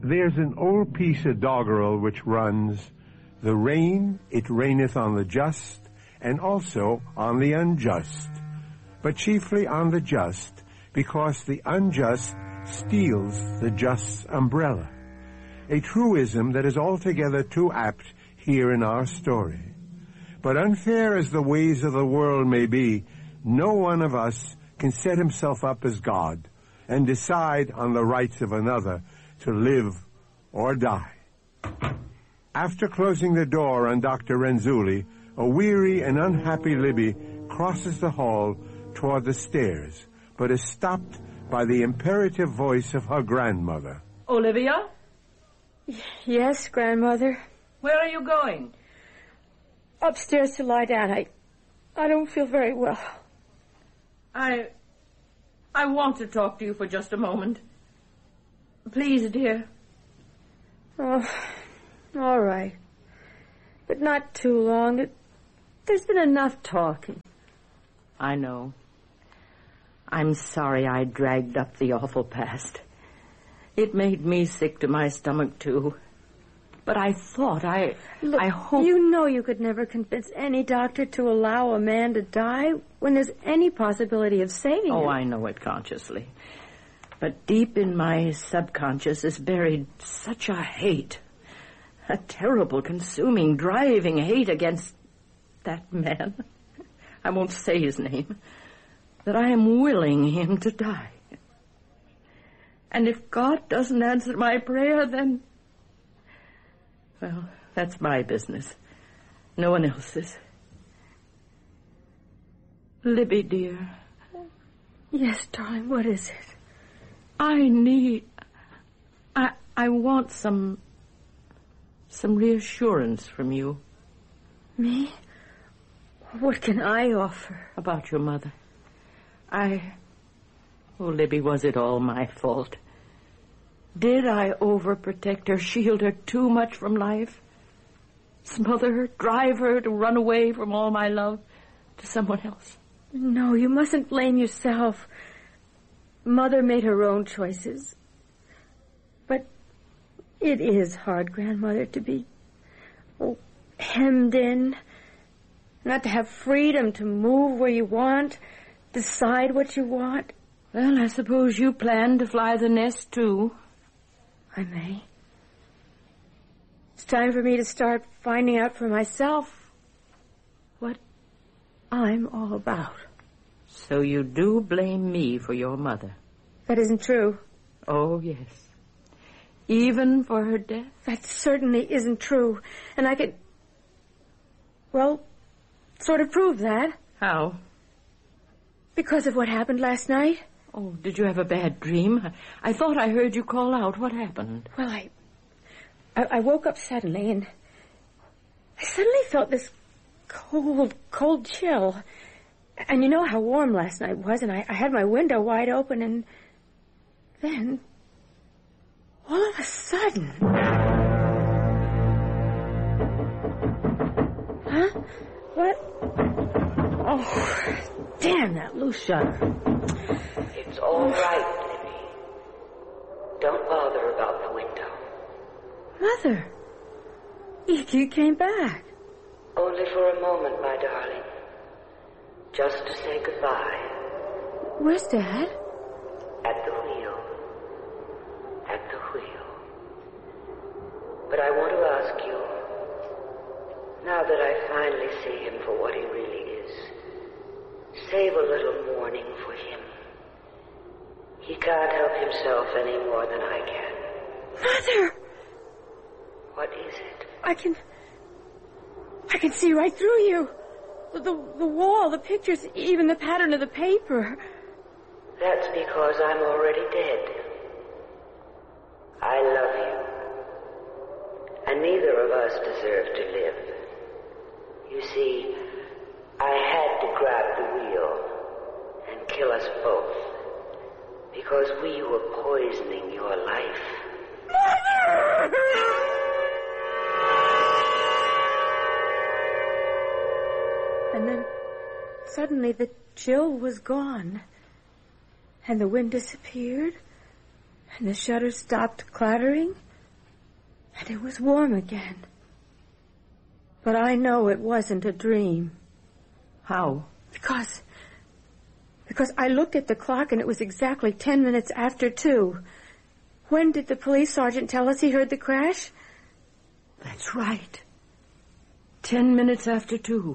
There's an old piece of doggerel which runs, "The rain, it raineth on the just, and also on the unjust, but chiefly on the just, because the unjust steals the just's umbrella." A truism that is altogether too apt here in our story. But unfair as the ways of the world may be, no one of us can set himself up as God and decide on the rights of another to live or die. After closing the door on Dr. Renzulli, a weary and unhappy Libby crosses the hall toward the stairs, but is stopped by the imperative voice of her grandmother. Olivia? Yes, Grandmother? Where are you going? Upstairs to lie down. I don't feel very well. I want to talk to you for just a moment. Please, dear. Oh, all right. But not too long. There's been enough talking. I know. I'm sorry I dragged up the awful past. It made me sick to my stomach, too. But I thought Look, I hope... You know you could never convince any doctor to allow a man to die when there's any possibility of saving him. Oh, I know it consciously. But deep in my subconscious is buried such a hate. A terrible, consuming, driving hate against that man. I won't say his name. That I am willing him to die. And if God doesn't answer my prayer, then... Well, that's my business. No one else's. Libby, dear. Yes, darling, what is it? I want some reassurance from you. Me? What can I offer? About your mother. Oh, Libby, was it all my fault? Did I overprotect her, shield her too much from life? Smother her, drive her to run away from all my love to someone else? No, you mustn't blame yourself. Mother made her own choices. But it is hard, Grandmother, to be hemmed in. Not to have freedom to move where you want, decide what you want. Well, I suppose you plan to fly the nest, too. I may. It's time for me to start finding out for myself what I'm all about. So you do blame me for your mother? That isn't true. Oh, yes. Even for her death? That certainly isn't true. And I could, well, sort of prove that. How? Because of what happened last night. Oh, did you have a bad dream? I thought I heard you call out. What happened? Well, I woke up suddenly, and I suddenly felt this cold chill. And you know how warm last night was, and I had my window wide open, and then, all of a sudden... Huh? What? Oh, damn that loose shutter. It's all right, Libby. Don't bother about the window. Mother, you came back. Only for a moment, my darling. Just to say goodbye. Where's Dad? At the wheel. At the wheel. But I want to ask you, now that I finally see him for what he really is, save a little mourning for him. He can't help himself any more than I can. Mother! What is it? I can see right through you. The wall, the pictures, even the pattern of the paper. That's because I'm already dead. I love you. And neither of us deserve to live. You see, I had to grab the wheel and kill us both. Because we were poisoning your life. Mother! And then, suddenly, the chill was gone. And the wind disappeared. And the shutters stopped clattering. And it was warm again. But I know it wasn't a dream. How? Because I looked at the clock and it was exactly 10 minutes after 2. When did the police sergeant tell us he heard the crash? That's right. 10 minutes after 2.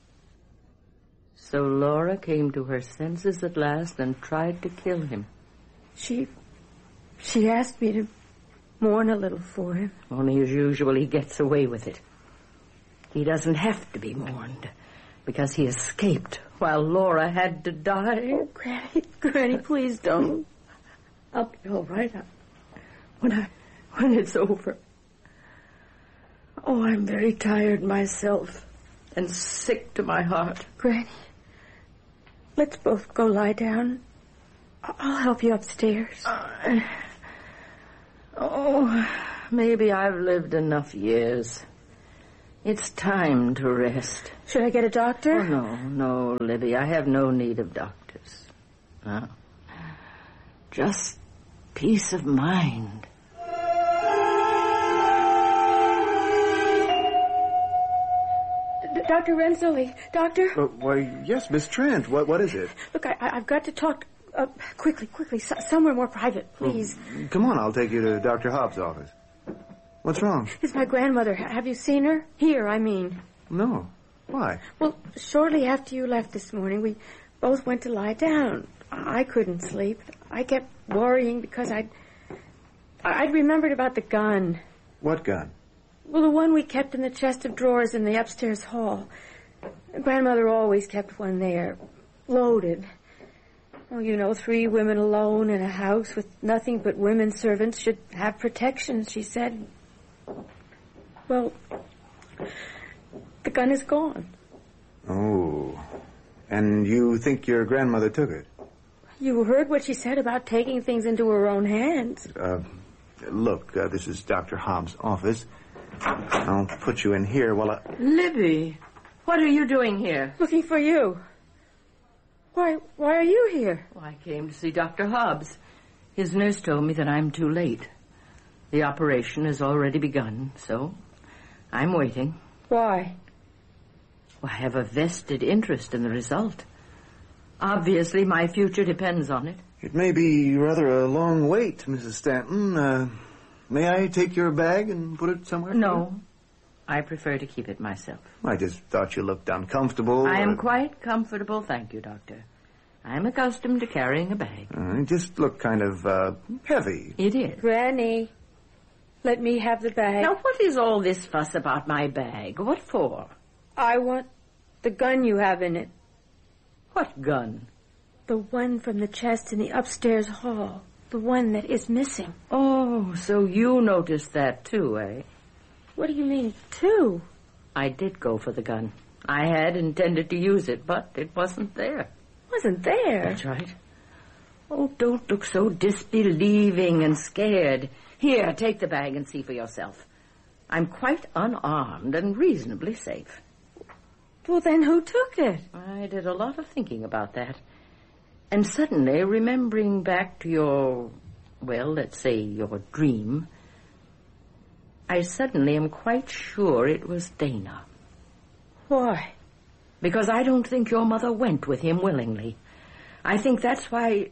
So Laura came to her senses at last and tried to kill him. She asked me to mourn a little for him. Only as usual, he gets away with it. He doesn't have to be mourned because he escaped while Laura had to die. Oh, Granny, please don't. I'll be all right when it's over. Oh, I'm very tired myself and sick to my heart. Granny, let's both go lie down. I'll help you upstairs. Maybe I've lived enough years. It's time to rest. Should I get a doctor? Oh, no, Libby. I have no need of doctors. No. Just peace of mind. Dr. Renzulli, doctor? Why, yes, Miss Trent. What is it? Look, I've got to talk quickly, somewhere more private, please. Come on, I'll take you to Dr. Hobbs' office. What's wrong? It's my grandmother. Have you seen her? Here, I mean. No. Why? Well, shortly after you left this morning, we both went to lie down. I couldn't sleep. I kept worrying because I'd remembered about the gun. What gun? Well, the one we kept in the chest of drawers in the upstairs hall. Grandmother always kept one there, loaded. Well, 3 women alone in a house with nothing but women servants should have protection, she said. Well, the gun is gone. Oh. And you think your grandmother took it? You heard what she said about taking things into her own hands. Look, this is Dr. Hobbs' office. I'll put you in here while I... Libby, what are you doing here? Looking for you. Why are you here? Well, I came to see Dr. Hobbs. His nurse told me that I'm too late. The operation has already begun, so I'm waiting. Why? Well, I have a vested interest in the result. Obviously, my future depends on it. It may be rather a long wait, Mrs. Stanton. May I take your bag and put it somewhere? No. I prefer to keep it myself. I just thought you looked uncomfortable. I am quite comfortable, thank you, Doctor. I'm accustomed to carrying a bag. You just look kind of, heavy. It is. Granny, let me have the bag. Now, what is all this fuss about my bag? What for? I want the gun you have in it. What gun? The one from the chest in the upstairs hall. The one that is missing. Oh, so you noticed that too, eh? What do you mean, too? I did go for the gun. I had intended to use it, but it wasn't there. Wasn't there? That's right. Oh, don't look so disbelieving and scared. Here, take the bag and see for yourself. I'm quite unarmed and reasonably safe. Well, then who took it? I did a lot of thinking about that. And suddenly, remembering back to your, well, let's say your dream, I suddenly am quite sure it was Dana. Why? Because I don't think your mother went with him willingly. I think that's why...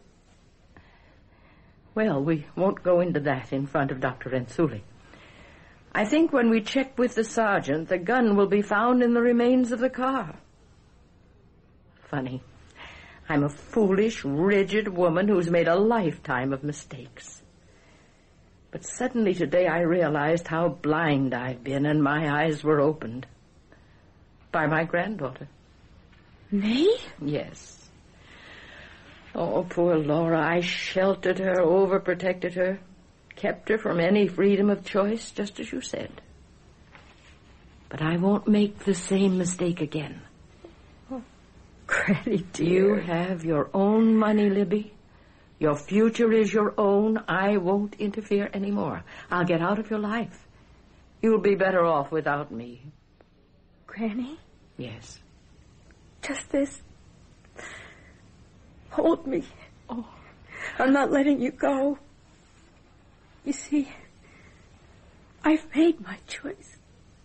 Well, we won't go into that in front of Dr. Renzulli. I think when we check with the sergeant, the gun will be found in the remains of the car. Funny. I'm a foolish, rigid woman who's made a lifetime of mistakes. But suddenly today I realized how blind I've been, and my eyes were opened. By my granddaughter. Me? Yes. Oh, poor Laura. I sheltered her, overprotected her, kept her from any freedom of choice, just as you said. But I won't make the same mistake again. Oh, Granny, dear. You have your own money, Libby. Your future is your own. I won't interfere anymore. I'll get out of your life. You'll be better off without me. Granny? Yes. Just this. Hold me. Oh. I'm not letting you go. You see, I've made my choice.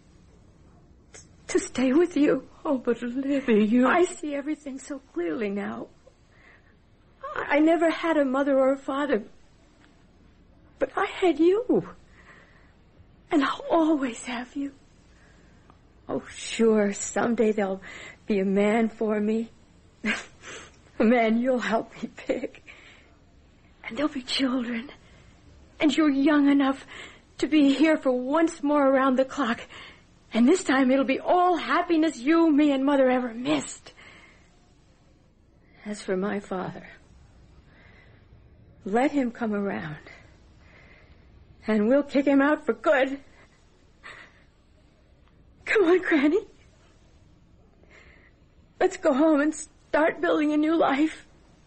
To stay with you. Oh, but Libby, you... I see everything so clearly now. I never had a mother or a father, but I had you. And I'll always have you. Oh, sure, someday there'll be a man for me. A man you'll help me pick. And there'll be children. And you're young enough to be here for once more around the clock. And this time it'll be all happiness you, me, and Mother ever missed. As for my father, let him come around. And we'll kick him out for good. Come on, Granny. Let's go home and start building a new life.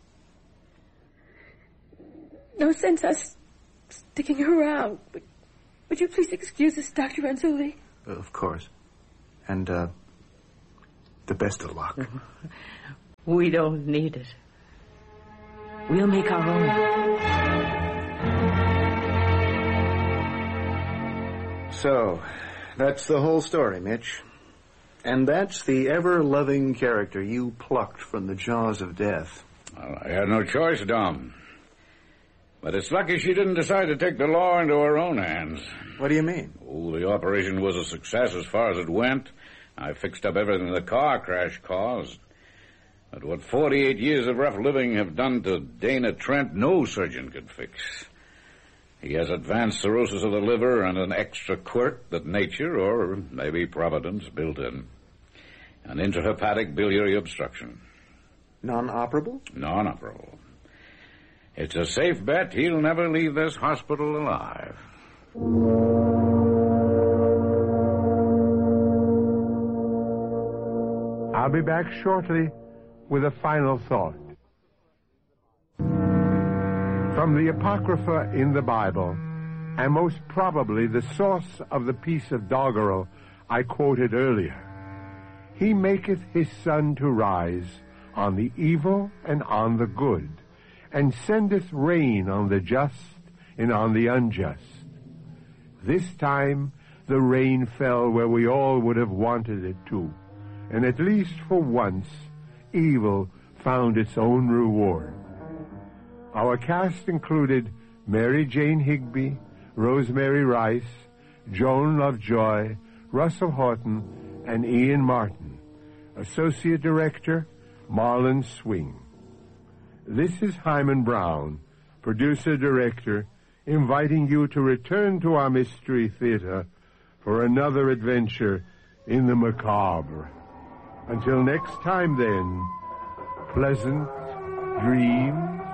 No sense us sticking around. Would you please excuse us, Dr. Ranzuli? Of course. And, the best of luck. We don't need it. We'll make our own. So, that's the whole story, Mitch. And that's the ever-loving character you plucked from the jaws of death. Well, I had no choice, Dom. But it's lucky she didn't decide to take the law into her own hands. What do you mean? Oh, the operation was a success as far as it went. I fixed up everything the car crash caused. But what 48 years of rough living have done to Dana Trent, no surgeon could fix. He has advanced cirrhosis of the liver and an extra quirk that nature, or maybe Providence, built in. An intrahepatic biliary obstruction. Non-operable? Non-operable. It's a safe bet he'll never leave this hospital alive. I'll be back shortly with a final thought. From the Apocrypha in the Bible, and most probably the source of the piece of doggerel I quoted earlier, he maketh his sun to rise on the evil and on the good, and sendeth rain on the just and on the unjust. This time the rain fell where we all would have wanted it to, and at least for once evil found its own reward. Our cast included Mary Jane Higby, Rosemary Rice, Joan Lovejoy, Russell Horton, and Ian Martin. Associate Director, Marlon Swing. This is Hyman Brown, Producer-Director, inviting you to return to our Mystery Theater for another adventure in the macabre. Until next time, then, pleasant dreams.